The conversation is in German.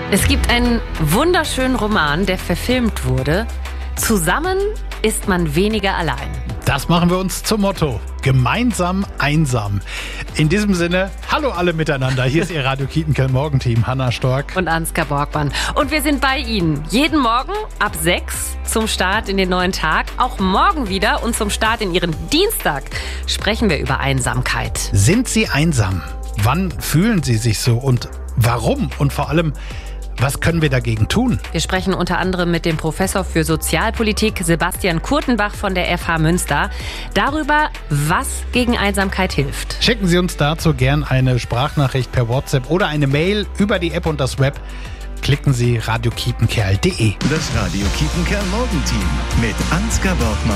Es gibt einen wunderschönen Roman, der verfilmt wurde. Zusammen ist man weniger allein. Das machen wir uns zum Motto. Gemeinsam einsam. In diesem Sinne, hallo alle miteinander. Hier ist Ihr Radio Kietenkerl Morgenteam. Hanna Stork und Ansgar Borgmann. Und wir sind bei Ihnen. Jeden Morgen ab 6 zum Start in den neuen Tag. Auch morgen wieder und zum Start in Ihren Dienstag sprechen wir über Einsamkeit. Sind Sie einsam? Wann fühlen Sie sich so und warum? Und vor allem, was können wir dagegen tun? Wir sprechen unter anderem mit dem Professor für Sozialpolitik Sebastian Kurtenbach von der FH Münster darüber, was gegen Einsamkeit hilft. Schicken Sie uns dazu gern eine Sprachnachricht per WhatsApp oder eine Mail über die App und das Web. Klicken Sie radiokietenkerl.de. Das Radio Kietenkerl Morgenteam mit Ansgar Borgmann